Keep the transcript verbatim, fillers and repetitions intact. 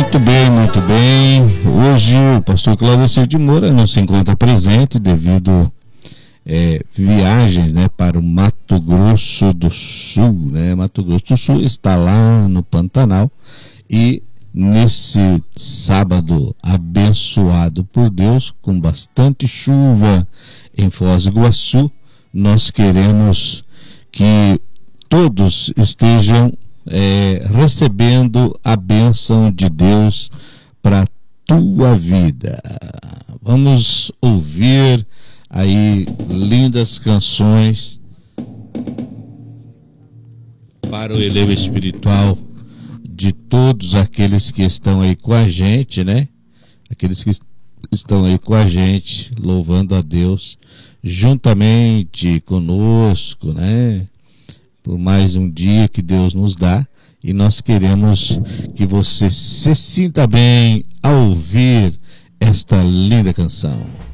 Muito bem, muito bem. Hoje o pastor Claudecir de Moura não se encontra presente devido é, viagens, né, para o Mato Grosso do Sul, né? Mato Grosso do Sul está lá no Pantanal e nesse sábado abençoado por Deus, com bastante chuva em Foz do Iguaçu, nós queremos que todos estejam É, recebendo a bênção de Deus para a tua vida. Vamos ouvir aí lindas canções para o elevo espiritual de todos aqueles que estão aí com a gente, né? Aqueles que estão aí com a gente, louvando a Deus juntamente conosco, né? Por mais um dia que Deus nos dá, e nós queremos que você se sinta bem ao ouvir esta linda canção.